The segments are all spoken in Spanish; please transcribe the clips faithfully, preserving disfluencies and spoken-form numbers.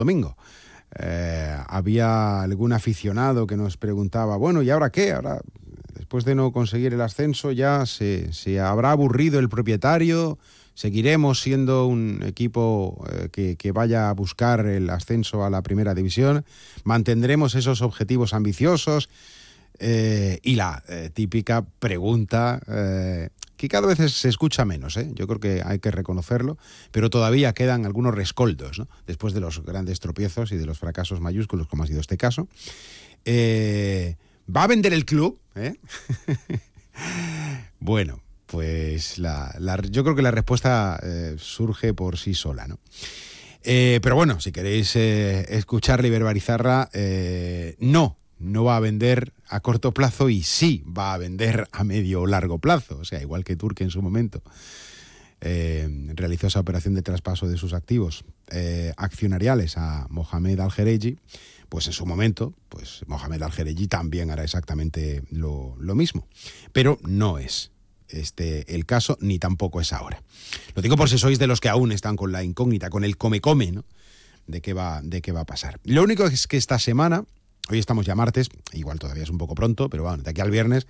domingo. Eh, había algún aficionado que nos preguntaba, bueno, ¿y ahora qué? Ahora, después de no conseguir el ascenso, ya se, se habrá aburrido el propietario, seguiremos siendo un equipo eh, que, que vaya a buscar el ascenso a la primera división, mantendremos esos objetivos ambiciosos. Eh, y la eh, típica pregunta eh, que cada vez se escucha menos, ¿eh? Yo creo que hay que reconocerlo, pero todavía quedan algunos rescoldos, ¿no? Después de los grandes tropiezos y de los fracasos mayúsculos, como ha sido este caso. Eh, ¿Va a vender el club? ¿Eh? Bueno, pues la, la, yo creo que la respuesta eh, surge por sí sola, ¿no? Eh, pero bueno, si queréis eh, escuchar Iber Barizarra, eh, no. No va a vender a corto plazo y sí va a vender a medio o largo plazo. O sea, igual que Turque en su momento eh, realizó esa operación de traspaso de sus activos eh, accionariales a Mohamed Al-Khereji, pues en su momento, pues Mohamed Al-Khereji también hará exactamente lo, lo mismo. Pero no es este el caso, ni tampoco es ahora. Lo digo por si sois de los que aún están con la incógnita, con el come-come, ¿no? De qué va, de qué va a pasar. Lo único es que esta semana... Hoy estamos ya martes, igual todavía es un poco pronto, pero bueno, de aquí al viernes,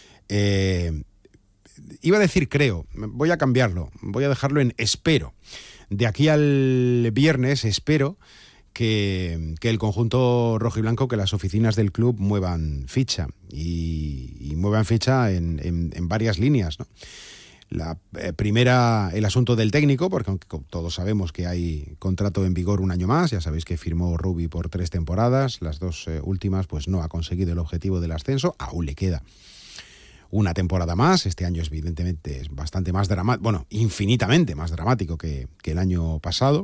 eh, iba a decir creo, voy a cambiarlo, voy a dejarlo en espero. De aquí al viernes espero que, que el conjunto rojiblanco, que las oficinas del club muevan ficha, y, y muevan ficha en, en, en varias líneas, ¿no? La eh, primera, el asunto del técnico, porque aunque todos sabemos que hay contrato en vigor un año más, ya sabéis que firmó Rubi por tres temporadas, las dos eh, últimas pues no ha conseguido el objetivo del ascenso, aún le queda una temporada más, este año es, evidentemente es bastante más dramático, bueno, infinitamente más dramático que, que el año pasado,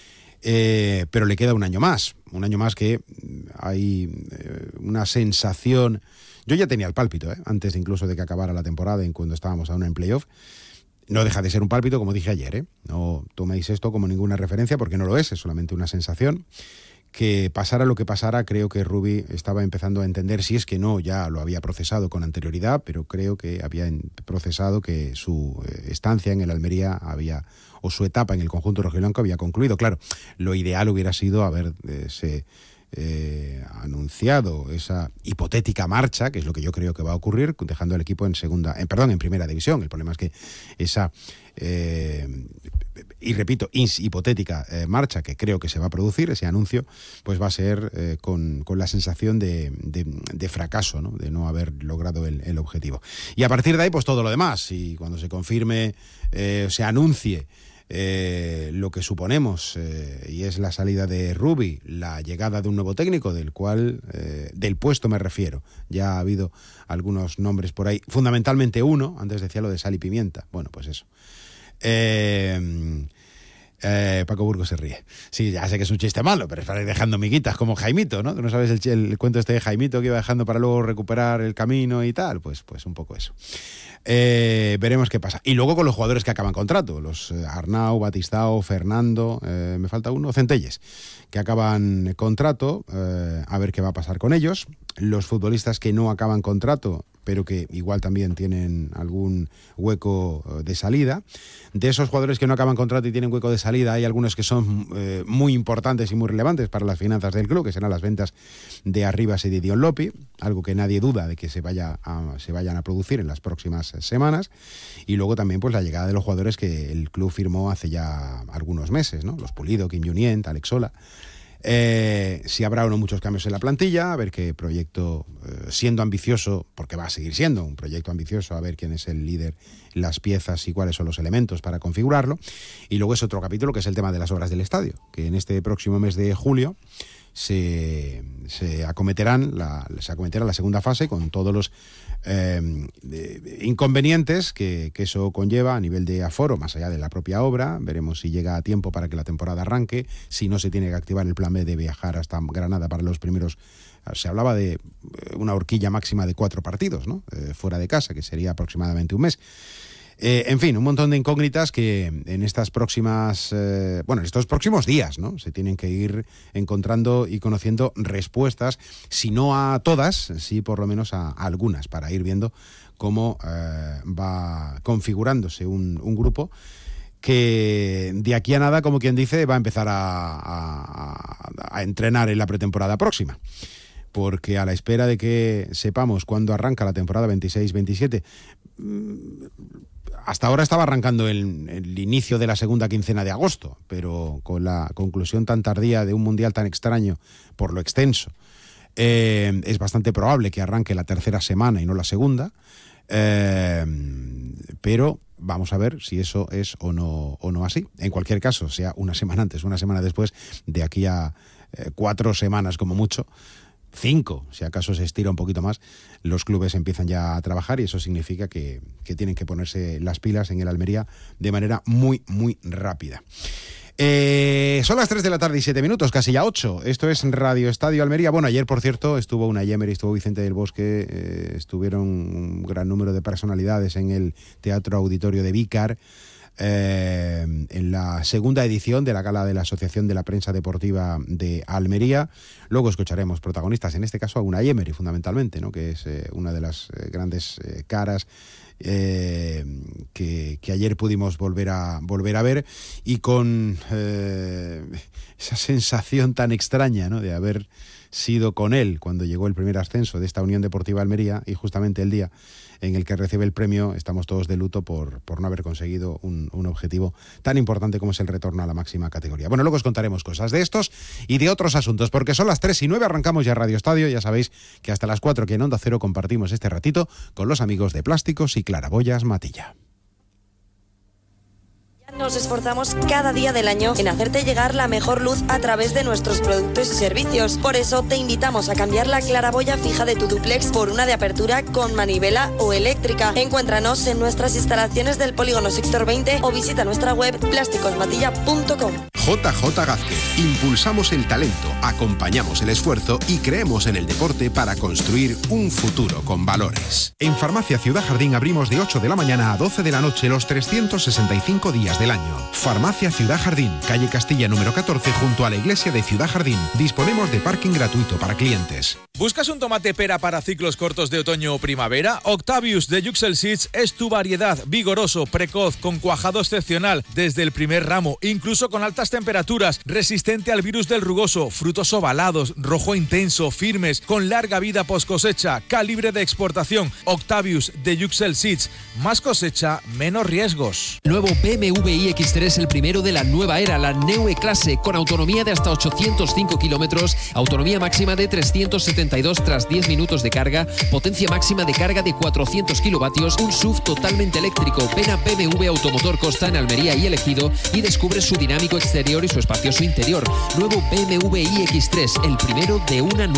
eh, pero le queda un año más, un año más que hay eh, una sensación... Yo ya tenía el pálpito, ¿eh? Antes incluso de que acabara la temporada, en cuando estábamos aún en playoff. No deja de ser un pálpito, como dije ayer, ¿eh? No toméis esto como ninguna referencia, porque no lo es, es solamente una sensación. Que pasara lo que pasara, creo que Rubi estaba empezando a entender, si es que no, ya lo había procesado con anterioridad, pero creo que había procesado que su estancia en el Almería había, o su etapa en el conjunto rojiblanco había concluido. Claro, lo ideal hubiera sido haberse... Eh, anunciado esa hipotética marcha, que es lo que yo creo que va a ocurrir, dejando al equipo en segunda, eh, perdón, en primera división. El problema es que esa eh, y repito, hipotética eh, marcha que creo que se va a producir, ese anuncio, pues va a ser eh, con, con la sensación de, de, de fracaso, ¿no? De no haber logrado el, el objetivo. Y a partir de ahí, pues todo lo demás. Y cuando se confirme, eh, se anuncie Eh, lo que suponemos, eh, y es la salida de Rubi, la llegada de un nuevo técnico, del cual, eh, del puesto me refiero. Ya ha habido algunos nombres por ahí, fundamentalmente uno, antes decía lo de sal y pimienta. Bueno, pues eso. Eh, eh, Paco Burgos se ríe. Sí, ya sé que es un chiste malo, pero es para ir dejando miguitas, como Jaimito, ¿no? ¿No sabes el, el cuento este de Jaimito que iba dejando para luego recuperar el camino y tal? Pues, pues un poco eso. Eh, veremos qué pasa. Y luego con los jugadores que acaban contrato, los eh, Arnau, Batistao, Fernando, eh, me falta uno, Centelles, que acaban contrato, eh, a ver qué va a pasar con ellos. Los futbolistas que no acaban contrato, pero que igual también tienen algún hueco de salida. De esos jugadores que no acaban contrato y tienen hueco de salida, hay algunos que son eh, muy importantes y muy relevantes para las finanzas del club, que serán las ventas de Arribas y de Dion Lopi, algo que nadie duda de que se vaya a, se vayan a producir en las próximas semanas. Y luego también pues la llegada de los jugadores que el club firmó hace ya algunos meses, ¿no? Los Pulido, Kim Junient, Alex Sola. Eh, si habrá o no muchos cambios en la plantilla, a ver qué proyecto, eh, siendo ambicioso, porque va a seguir siendo un proyecto ambicioso, a ver quién es el líder, las piezas y cuáles son los elementos para configurarlo. Y luego es otro capítulo, que es el tema de las obras del estadio, que en este próximo mes de julio se, se acometerán la, se acometerá la segunda fase con todos los eh, de, inconvenientes que, que eso conlleva a nivel de aforo, más allá de la propia obra. Veremos si llega a tiempo para que la temporada arranque, si no se tiene que activar el plan B de viajar hasta Granada para los primeros. Se hablaba de una horquilla máxima de cuatro partidos, ¿no? Eh, fuera de casa, que sería aproximadamente un mes. Eh, en fin, un montón de incógnitas que en estas próximas, eh, bueno, en estos próximos días, ¿no? Se tienen que ir encontrando y conociendo respuestas, si no a todas, sí por lo menos a, a algunas, para ir viendo cómo eh, va configurándose un, un grupo que de aquí a nada, como quien dice, va a empezar a, a, a entrenar en la pretemporada próxima. Porque a la espera de que sepamos cuándo arranca la temporada veintiséis veintisiete, hasta ahora estaba arrancando el, el inicio de la segunda quincena de agosto, pero con la conclusión tan tardía de un mundial tan extraño por lo extenso, eh, es bastante probable que arranque la tercera semana y no la segunda, eh, pero vamos a ver si eso es o no, o no así. En cualquier caso, sea una semana antes, una semana después, de aquí a eh, cuatro semanas como mucho, cinco, si acaso se estira un poquito más, los clubes empiezan ya a trabajar y eso significa que, que tienen que ponerse las pilas en el Almería de manera muy, muy rápida. Eh, son las tres de la tarde y siete minutos, casi ya ocho. Esto es Radio Estadio Almería. Bueno, ayer, por cierto, estuvo Unai Emery, estuvo Vicente del Bosque, eh, estuvieron un gran número de personalidades en el Teatro Auditorio de Vícar, Eh, en la segunda edición de la gala de la Asociación de la Prensa Deportiva de Almería. Luego escucharemos protagonistas, en este caso a Unai Emery fundamentalmente, ¿no? Que es eh, una de las eh, grandes eh, caras eh, que, que ayer pudimos volver a, volver a ver, y con eh, esa sensación tan extraña, ¿no? De haber sido con él cuando llegó el primer ascenso de esta Unión Deportiva Almería, y justamente el día en el que recibe el premio estamos todos de luto por, por no haber conseguido un, un objetivo tan importante como es el retorno a la máxima categoría. Bueno, luego os contaremos cosas de estos y de otros asuntos, porque son las tres y nueve, arrancamos ya Radio Estadio. Ya sabéis que hasta las cuatro que en Onda Cero compartimos este ratito con los amigos de Plásticos y Claraboyas Matilla. Nos esforzamos cada día del año en hacerte llegar la mejor luz a través de nuestros productos y servicios. Por eso te invitamos a cambiar la claraboya fija de tu dúplex por una de apertura con manivela o eléctrica. Encuéntranos en nuestras instalaciones del Polígono Sector veinte o visita nuestra web plásticos matilla punto com. J J Gázquez. Impulsamos el talento, acompañamos el esfuerzo y creemos en el deporte para construir un futuro con valores. En Farmacia Ciudad Jardín abrimos de ocho de la mañana a doce de la noche los trescientos sesenta y cinco días del año. Farmacia Ciudad Jardín, calle Castilla número catorce, junto a la iglesia de Ciudad Jardín. Disponemos de parking gratuito para clientes. ¿Buscas un tomate pera para ciclos cortos de otoño o primavera? Octavius de Yuxel Seeds es tu variedad, vigoroso, precoz, con cuajado excepcional desde el primer ramo, incluso con altas temperaturas, resistente al virus del rugoso, frutos ovalados, rojo intenso, firmes, con larga vida post cosecha, calibre de exportación. Octavius de Yuxel Seeds, más cosecha, menos riesgos. Nuevo B M W i X tres, el primero de la nueva era, la Neue Klasse, con autonomía de hasta ochocientos cinco kilómetros, autonomía máxima de trescientos setenta y dos tras diez minutos de carga, potencia máxima de carga de cuatrocientos kilovatios, un S U V totalmente eléctrico. Ven a B M W Automotor Costa en Almería y El Ejido y descubre su dinámico exterior y su espacioso interior. Nuevo B M W i X tres, el primero de una